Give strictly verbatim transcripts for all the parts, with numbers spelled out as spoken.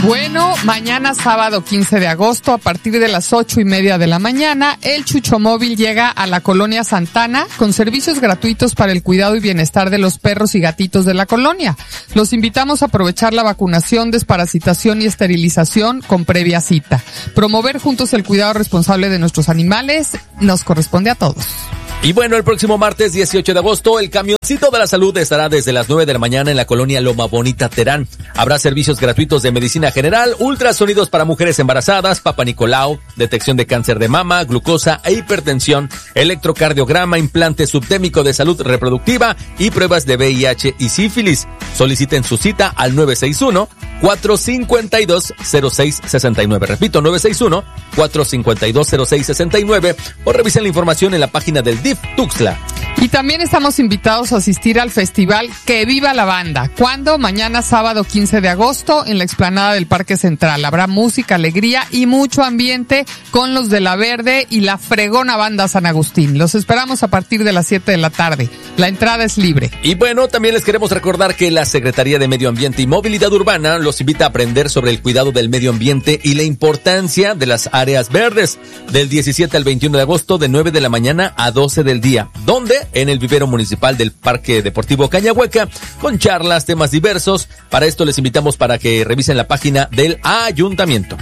Bueno, mañana sábado quince de agosto, a partir de las ocho y media de la mañana, el Chucho Móvil llega a la Colonia Santana con servicios gratuitos para el cuidado y bienestar de los perros y gatitos de la colonia. Los invitamos a aprovechar la vacunación, desparasitación y esterilización con previa cita. Promover juntos el cuidado responsable de nuestros animales nos corresponde a todos. Y bueno, el próximo martes dieciocho de agosto, el Camioncito de la Salud estará desde las nueve de la mañana en la colonia Loma Bonita, Terán. Habrá servicios gratuitos de medicina general, ultrasonidos para mujeres embarazadas, Papa Nicolau, detección de cáncer de mama, glucosa e hipertensión, electrocardiograma, implante subdérmico de salud reproductiva y pruebas de V I H y sífilis. Soliciten su cita al nueve seis uno, cuatro cinco dos, cero seis seis nueve. Repito, nueve seis uno, cuatro cinco dos, cero seis seis nueve o revisen la información en la página del D I F Tuxtla. Y también estamos invitados a asistir al festival Que Viva la Banda. ¿Cuándo? Mañana sábado quince de agosto en la explanada del Parque Central. Habrá música, alegría y mucho ambiente con los de La Verde y la fregona banda San Agustín. Los esperamos a partir de las siete de la tarde. La entrada es libre. Y bueno, también les queremos recordar que la Secretaría de Medio Ambiente y Movilidad Urbana los invita a aprender sobre el cuidado del medio ambiente y la importancia de las áreas verdes. Del diecisiete al veintiuno de agosto, de nueve de la mañana a doce del día. ¿Dónde? En el vivero municipal del Parque Deportivo Cañahueca, con charlas, temas diversos. Para esto les invitamos para que revisen la página del ayuntamiento.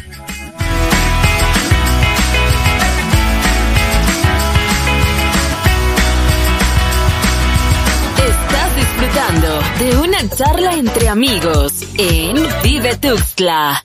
Estás disfrutando de una charla entre amigos en Vive Tuxtla.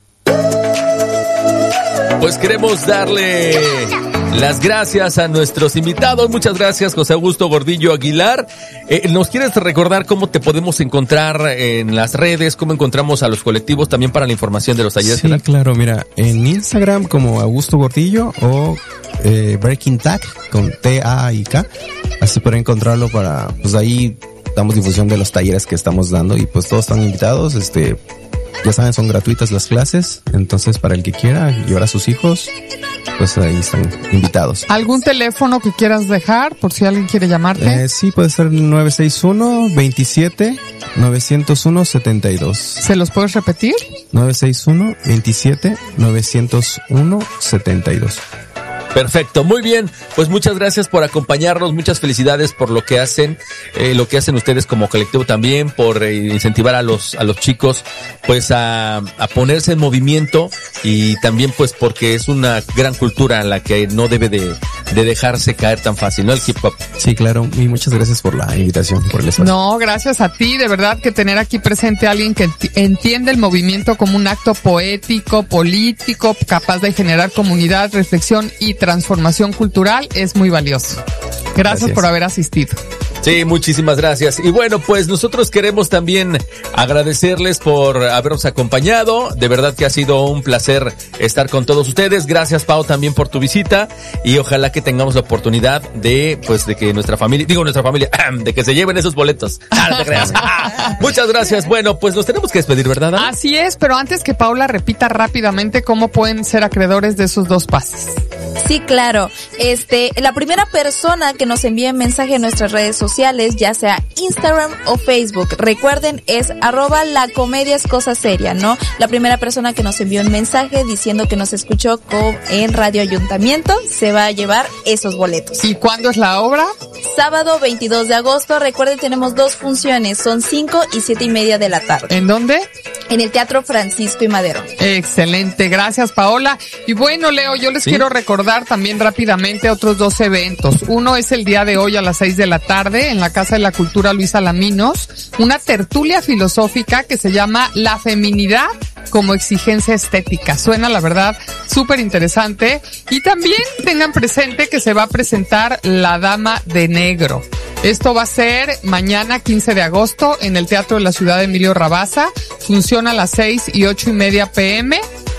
Pues queremos darle las gracias a nuestros invitados. Muchas gracias, José Augusto Gordillo Aguilar. Eh, ¿Nos quieres recordar cómo te podemos encontrar en las redes? ¿Cómo encontramos a los colectivos también para la información de los talleres? Sí, claro, mira, en Instagram como Augusto Gordillo o eh, Breaking Tag con T A I K. Así pueden encontrarlo para, pues ahí damos difusión de los talleres que estamos dando y pues todos están invitados, este... Ya saben, son gratuitas las clases, entonces para el que quiera llevar a sus hijos, pues ahí están invitados. ¿Algún teléfono que quieras dejar por si alguien quiere llamarte? Eh, sí, puede ser nueve seis uno, veintisiete, nueve cero uno, setenta y dos. ¿Se los puedes repetir? nueve seis uno, veintisiete, nueve cero uno, setenta y dos. Perfecto, muy bien, pues muchas gracias por acompañarnos, muchas felicidades por lo que hacen, eh, lo que hacen ustedes como colectivo también, por eh, incentivar a los a los chicos pues a, a ponerse en movimiento y también pues porque es una gran cultura en la que no debe de, de dejarse caer tan fácil, ¿no? El hip hop. Sí, claro, y muchas gracias por la invitación, por el espacio. No, gracias a ti, de verdad que tener aquí presente a alguien que enti- entiende el movimiento como un acto poético, político, capaz de generar comunidad, reflexión y transformación cultural es muy valioso. Gracias, gracias por haber asistido. Sí, muchísimas gracias. Y bueno, pues nosotros queremos también agradecerles por habernos acompañado. De verdad que ha sido un placer estar con todos ustedes. Gracias, Pau, también por tu visita. Y ojalá que tengamos la oportunidad de, pues, de que nuestra familia, digo nuestra familia, de que se lleven esos boletos. Ah, no te creas. Muchas gracias. Bueno, pues nos tenemos que despedir, ¿verdad, Ana? Así es, pero antes que Paula repita rápidamente cómo pueden ser acreedores de esos dos pases. Sí, claro. Este, la primera persona que nos envíe mensaje en nuestras redes sociales, ya sea Instagram o Facebook, recuerden, es arroba la comedia es cosa seria, ¿no? La primera persona que nos envió un mensaje diciendo que nos escuchó con, en Radio Ayuntamiento se va a llevar esos boletos. ¿Y cuándo es la obra? Sábado veintidós de agosto. Recuerden, tenemos dos funciones, son cinco y siete y media de la tarde. ¿En dónde? En el Teatro Francisco y Madero. Excelente, gracias, Paola. Y bueno, Leo, yo les ¿Sí? quiero recordar también rápidamente otros dos eventos. Uno es el día de hoy a las seis de la tarde en la Casa de la Cultura Luis Alaminos, una tertulia filosófica que se llama La Feminidad como exigencia estética. Suena, la verdad, súper interesante. Y también tengan presente que se va a presentar La Dama de Negro. Esto va a ser mañana quince de agosto en el Teatro de la Ciudad de Emilio Rabasa. Funciona a las seis y ocho y media pm.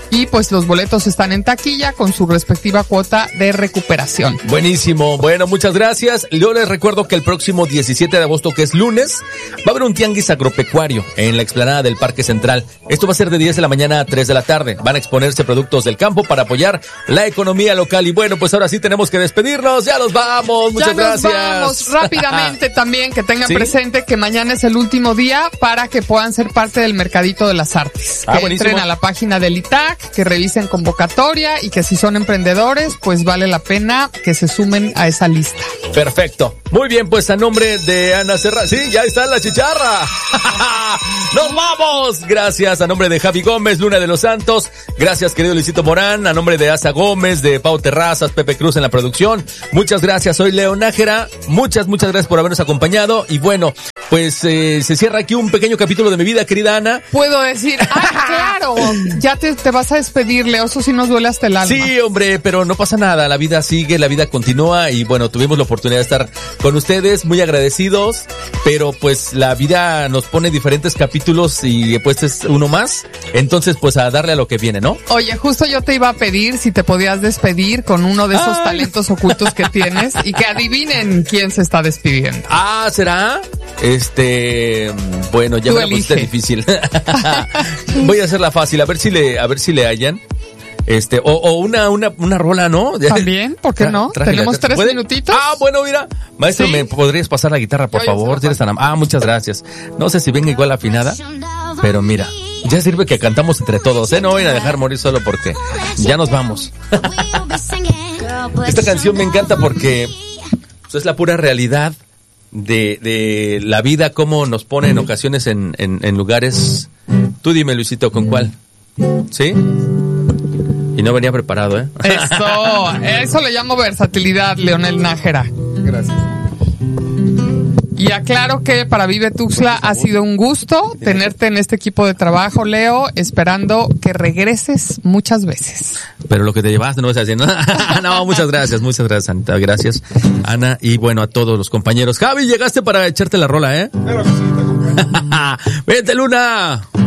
y pues los boletos están en taquilla con su respectiva cuota de recuperación. Buenísimo, bueno, muchas gracias. Yo les recuerdo que el próximo diecisiete de agosto, que es lunes, va a haber un tianguis agropecuario en la explanada del Parque Central. Esto va a ser de diez de la mañana a tres de la tarde. Van a exponerse productos del campo para apoyar la economía local. Y bueno, pues ahora sí tenemos que despedirnos. Ya nos vamos, muchas ya nos gracias. Vamos rápidamente también, que tengan ¿Sí? presente que mañana es el último día para que puedan ser parte del Mercadito de las Artes. Ah, que buenísimo. entren a la página del I T A C, que revisen convocatoria y que si son emprendedores, pues vale la pena que se sumen a esa lista. Perfecto. Muy bien, pues a nombre de Ana Serra. Sí, ya está la chicharra. ¡Nos vamos! Gracias a nombre de Javi Gómez, Luna de los Santos. Gracias, querido Luisito Morán. A nombre de Asa Gómez, de Pau Terrazas, Pepe Cruz en la producción. Muchas gracias. Soy Leo Nájera. Muchas, muchas gracias por habernos acompañado. Y bueno, pues eh, se cierra aquí un pequeño capítulo de mi vida, querida Ana. Puedo decir, ¡ah, claro! Ya te, te vas a despedir, Leo. Eso sí nos duele hasta el alma. Sí, hombre, pero no pasa nada. La vida sigue, la vida continúa. Y bueno, tuvimos la oportunidad de estar con ustedes, muy agradecidos. Pero pues la vida nos pone diferentes capítulos y pues es uno más. Entonces, pues a darle a lo que viene, ¿no? Oye, justo yo te iba a pedir si te podías despedir con uno de esos Ay. talentos ocultos que tienes y que adivinen quién se está despidiendo. Ah, ¿será? Este, bueno, ya Tú me la pusiste elige. difícil. Voy a hacerla fácil, a ver si le, a ver si le hallan. Este, o, o una, una, una rola, ¿no? También, ¿por qué no? Trájela. Tenemos tres ¿Puede? minutitos. Ah, bueno, mira. Maestro, Sí. ¿me podrías pasar la guitarra, por Yo ya se favor? la Si eres tan am- Ah, muchas gracias. No sé si venga igual afinada, pero mira, ya sirve que cantamos entre todos, ¿eh? No voy a dejar morir solo porque ya nos vamos. Esta canción me encanta porque pues, es la pura realidad de, de la vida, cómo nos pone en ocasiones en, en, en lugares. Tú dime, Luisito, ¿con cuál? ¿Sí? Y no venía preparado, ¿eh? Eso, eso le llamo versatilidad, Leonel Nájera. Gracias. Y aclaro que para Vive Tuxtla ha sido un gusto tenerte en este equipo de trabajo, Leo, esperando que regreses muchas veces. Pero lo que te llevaste no es así, ¿no? No, muchas gracias, muchas gracias, Anita. Gracias, Ana, y bueno, a todos los compañeros. Javi, llegaste para echarte la rola, ¿eh? Claro que sí, te acompaño. ¡Vente, Luna!